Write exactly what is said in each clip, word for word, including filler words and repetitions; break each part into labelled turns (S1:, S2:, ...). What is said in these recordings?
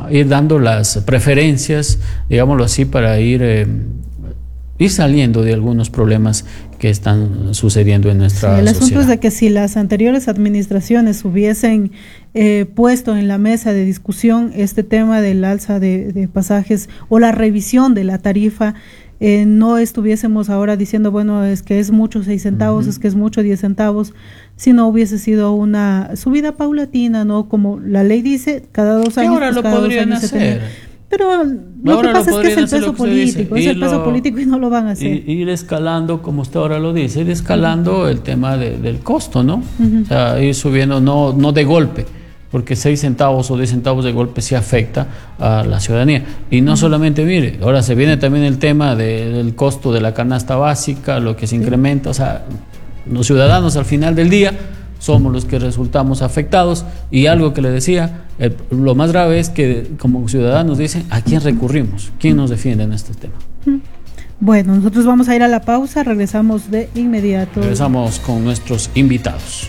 S1: a ir dando las preferencias, digámoslo así, para ir, eh, ir saliendo de algunos problemas que están sucediendo en nuestra
S2: sí, el
S1: sociedad.
S2: asunto es de que si las anteriores administraciones hubiesen eh, puesto en la mesa de discusión este tema del alza de, de pasajes o la revisión de la tarifa, eh, no estuviésemos ahora diciendo, bueno, es que es mucho seis centavos, uh-huh. es que es mucho diez centavos, si no hubiese sido una subida paulatina, ¿no? Como la ley dice, cada dos años.
S1: Ahora
S2: pues,
S1: lo
S2: cada
S1: podrían
S2: dos años
S1: hacer.
S2: Se tenía. Pero lo
S1: ahora
S2: que pasa
S1: lo
S2: es que es el
S1: hacer
S2: peso político, es el peso político y no lo van a hacer.
S1: Ir, ir escalando, como usted ahora lo dice, ir escalando uh-huh. el tema de, del costo, ¿no? Uh-huh. O sea, ir subiendo, no, no de golpe, porque seis centavos o diez centavos de golpe sí afecta a la ciudadanía. Y no uh-huh. solamente, mire, ahora se viene también el tema de, del costo de la canasta básica, lo que se incrementa, o sea, los ciudadanos al final del día somos los que resultamos afectados, y algo que le decía, el, lo más grave es que como ciudadanos dicen, ¿a quién recurrimos? ¿Quién nos defiende en este tema?
S2: Bueno, nosotros vamos a ir a la pausa, regresamos de inmediato.
S1: Regresamos con nuestros invitados.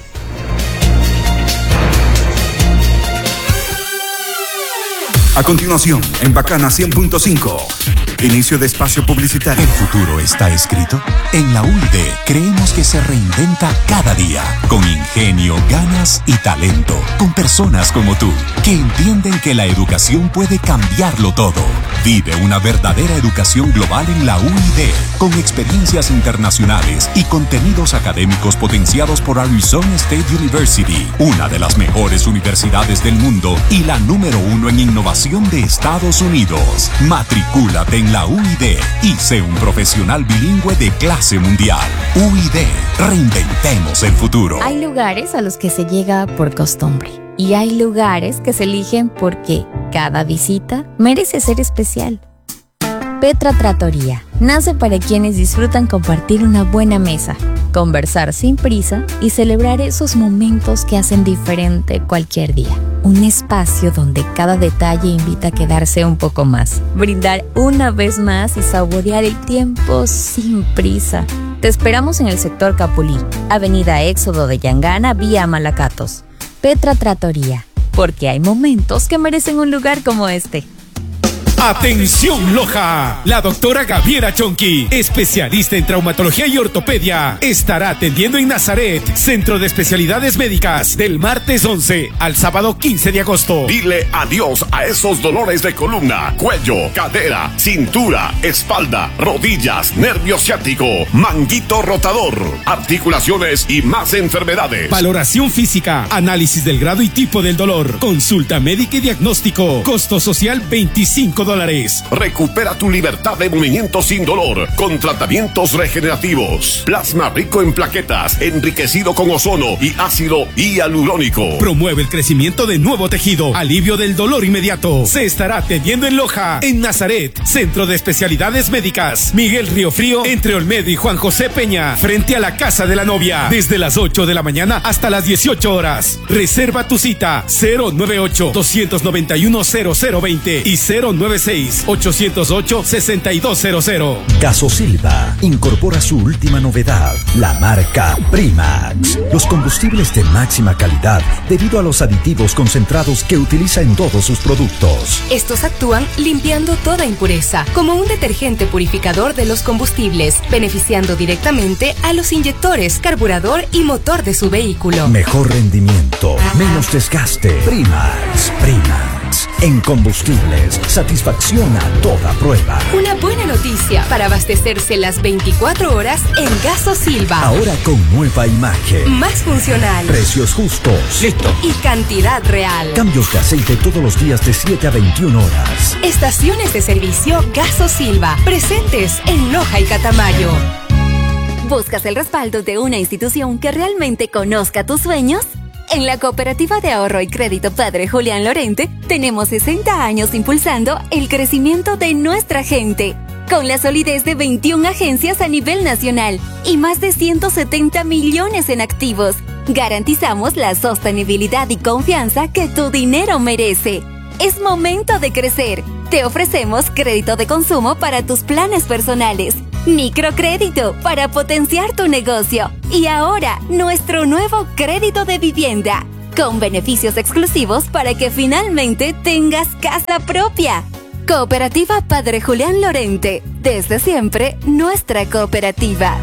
S3: A continuación, en Bacana cien punto cinco, inicio de espacio publicitario.
S4: ¿El futuro está escrito? En la U I D creemos que se reinventa cada día, con ingenio, ganas y talento, con personas como tú, que entienden que la educación puede cambiarlo todo. Vive una verdadera educación global en la U I D, con experiencias internacionales y contenidos académicos potenciados por Arizona State University, una de las mejores universidades del mundo y la número uno en innovación de Estados Unidos. Matricúlate en la U I D y sé un profesional bilingüe de clase mundial. U I D, reinventemos el futuro.
S5: Hay lugares a los que se llega por costumbre y hay lugares que se eligen porque cada visita merece ser especial. Petra Trattoria nace para quienes disfrutan compartir una buena mesa, conversar sin prisa y celebrar esos momentos que hacen diferente cualquier día. Un espacio donde cada detalle invita a quedarse un poco más, brindar una vez más y saborear el tiempo sin prisa. Te esperamos en el sector Capulí, Avenida Éxodo de Yangana, vía Malacatos. Petra Trattoria, porque hay momentos que merecen un lugar como este.
S6: ¡Atención, Loja! La doctora Gabriela Chonqui, especialista en traumatología y ortopedia, estará atendiendo en Nazaret, Centro de Especialidades Médicas, del martes once al sábado quince de agosto.
S7: Dile adiós a esos dolores de columna, cuello, cadera, cintura, espalda, rodillas, nervio ciático, manguito rotador, articulaciones y más enfermedades.
S6: Valoración física, análisis del grado y tipo del dolor, consulta médica y diagnóstico, costo social veinticinco dólares.
S7: Recupera tu libertad de movimiento sin dolor con tratamientos regenerativos. Plasma rico en plaquetas, enriquecido con ozono y ácido hialurónico.
S6: Promueve el crecimiento de nuevo tejido, alivio del dolor inmediato. Se estará atendiendo en Loja, en Nazaret, Centro de Especialidades Médicas, Miguel Riofrío, entre Olmedo y Juan José Peña, frente a la Casa de la Novia, desde las ocho de la mañana hasta las dieciocho horas. Reserva tu cita cero nueve ocho, dos nueve uno, cero cero dos cero y cero nueve seis, ocho cero ocho, seis dos cero cero.
S8: Gasosilva incorpora su última novedad, la marca Primax. Los combustibles de máxima calidad debido a los aditivos concentrados que utiliza en todos sus productos.
S9: Estos actúan limpiando toda impureza, como un detergente purificador de los combustibles, beneficiando directamente a los inyectores, carburador y motor de su vehículo.
S8: Mejor rendimiento, menos desgaste. Primax, Primax. En combustibles, satisfacción a toda prueba.
S9: Una buena noticia para abastecerse las veinticuatro horas en Gasosilva.
S8: Ahora con nueva imagen.
S9: Más funcional.
S8: Precios justos.
S9: Listo. Y cantidad real.
S8: Cambios de aceite todos los días de siete a veintiuna horas.
S9: Estaciones de servicio Gasosilva, presentes en Loja y Catamayo.
S5: ¿Buscas el respaldo de una institución que realmente conozca tus sueños? En la Cooperativa de Ahorro y Crédito Padre Julián Lorente tenemos sesenta años impulsando el crecimiento de nuestra gente, con la solidez de veintiuna agencias a nivel nacional y más de ciento setenta millones en activos. Garantizamos la sostenibilidad y confianza que tu dinero merece. Es momento de crecer. Te ofrecemos crédito de consumo para tus planes personales, microcrédito para potenciar tu negocio y ahora nuestro nuevo crédito de vivienda.
S10: con beneficios exclusivos para que finalmente tengas casa propia. Cooperativa Padre Julián Lorente, desde siempre nuestra cooperativa.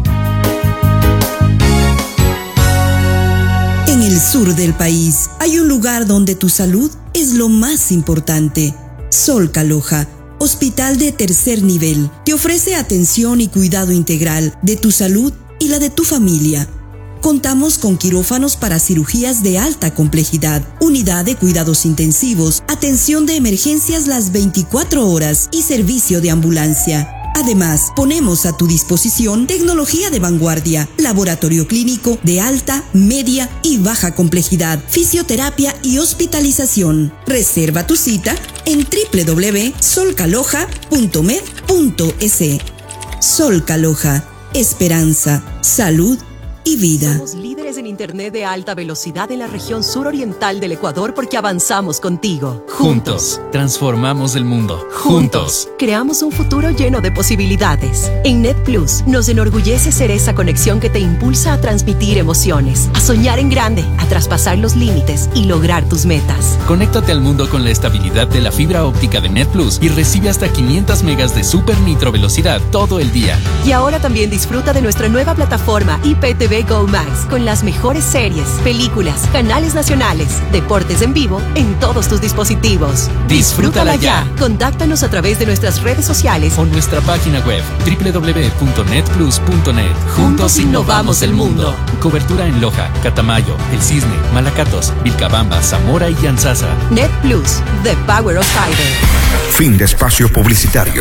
S11: En el sur del país hay un lugar donde tu salud es lo más importante. Sol Caloja, hospital de tercer nivel, te ofrece atención y cuidado integral de tu salud y la de tu familia. Contamos con quirófanos para cirugías de alta complejidad, unidad de cuidados intensivos, atención de emergencias las veinticuatro horas y servicio de ambulancia. Además, ponemos a tu disposición tecnología de vanguardia, laboratorio clínico de alta, media y baja complejidad, fisioterapia y hospitalización. Reserva tu cita en doble u doble u doble u punto sol caloja punto med punto es. Sol Caloja, esperanza, salud y vida.
S12: Somos líderes en Internet de alta velocidad en la región suroriental del Ecuador porque avanzamos contigo.
S13: Juntos, transformamos el mundo. Juntos,
S12: creamos un futuro lleno de posibilidades. En NetPlus, nos enorgullece ser esa conexión que te impulsa a transmitir emociones, a soñar en grande, a traspasar los límites y lograr tus metas.
S13: Conéctate al mundo con la estabilidad de la fibra óptica de NetPlus y recibe hasta quinientas megas de super nitro velocidad todo el día.
S12: Y ahora también disfruta de nuestra nueva plataforma I P T V Go Max con las mejores series, películas, canales nacionales, deportes en vivo en todos tus dispositivos.
S13: Disfrútala ya.
S12: Contáctanos a través de nuestras redes sociales
S13: o nuestra página web doble u doble u doble u punto netplus punto net.
S12: Juntos innovamos el mundo.
S13: Cobertura en Loja, Catamayo, El Cisne, Malacatos, Vilcabamba, Zamora y Yanzasa.
S12: NetPlus, the power of fiber.
S3: Fin de espacio publicitario.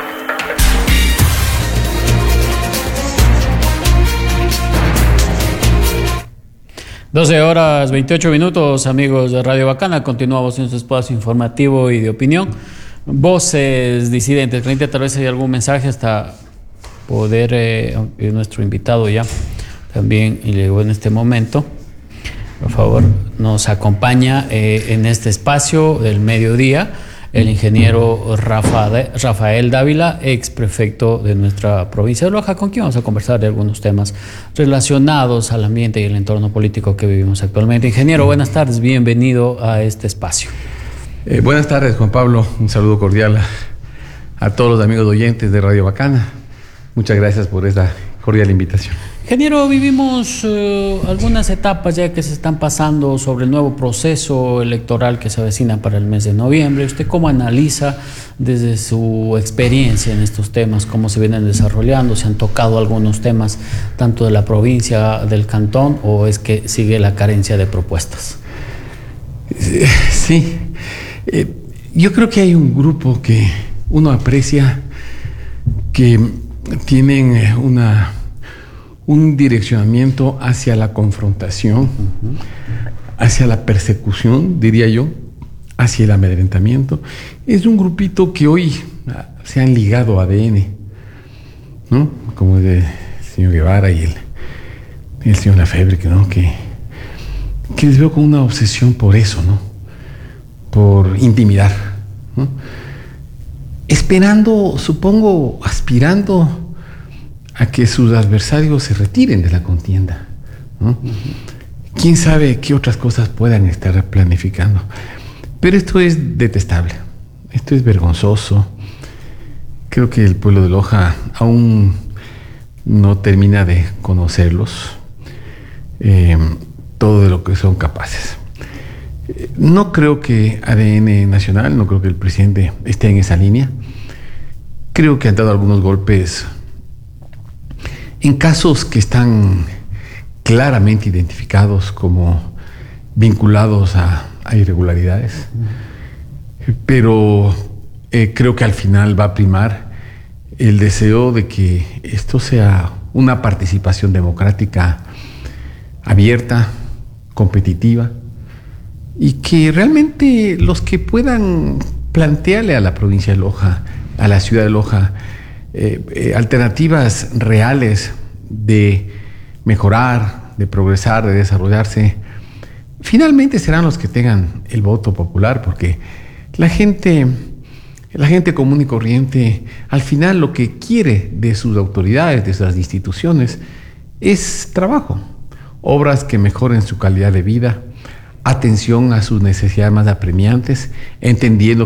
S1: doce horas veintiocho minutos, amigos de Radio Bacana. Continuamos en nuestro espacio informativo y de opinión. Voces disidentes. Clarita, tal vez hay algún mensaje hasta poder, eh, nuestro invitado ya también, y llegó en este momento. Por favor, nos acompaña eh, en este espacio del mediodía el ingeniero Rafael, Rafael Dávila, ex prefecto de nuestra provincia de Loja, con quien vamos a conversar de algunos temas relacionados al ambiente y el entorno político que vivimos actualmente. Ingeniero, buenas tardes, bienvenido a este espacio.
S14: Eh, buenas tardes, Juan Pablo, un saludo cordial a, a todos los amigos oyentes de Radio Bacana. Muchas gracias por esta cordial invitación.
S1: Ingeniero, vivimos eh, algunas etapas ya que se están pasando sobre el nuevo proceso electoral que se avecina para el mes de noviembre. ¿Usted cómo analiza desde su experiencia en estos temas, cómo se vienen desarrollando? ¿Se han tocado algunos temas tanto de la provincia, del cantón, o es que sigue la carencia de propuestas?
S14: Sí, eh, yo creo que hay un grupo que uno aprecia que tienen una... un direccionamiento hacia la confrontación, uh-huh. hacia la persecución, diría yo, hacia el amedrentamiento. Es un grupito que hoy se han ligado a A D N, ¿no? Como el señor Guevara y el, el señor Lafebre, ¿no? que, que les veo con una obsesión por eso, ¿no? Por intimidar, ¿no? Esperando, supongo, aspirando a que sus adversarios se retiren de la contienda, ¿no? Uh-huh. Quién sabe qué otras cosas puedan estar planificando. Pero esto es detestable, esto es vergonzoso. Creo que el pueblo de Loja aún no termina de conocerlos, eh, todo de lo que son capaces. No creo que A D N Nacional, no creo que el presidente esté en esa línea. Creo que han dado algunos golpes en casos que están claramente identificados como vinculados a, a irregularidades, pero eh, creo que al final va a primar el deseo de que esto sea una participación democrática abierta, competitiva, y que realmente los que puedan plantearle a la provincia de Loja, a la ciudad de Loja, Eh, eh, alternativas reales de mejorar, de progresar, de desarrollarse, finalmente serán los que tengan el voto popular, porque la gente, la gente común y corriente, al final lo que quiere de sus autoridades, de sus instituciones, es trabajo, obras que mejoren su calidad de vida, atención a sus necesidades más apremiantes, entendiendo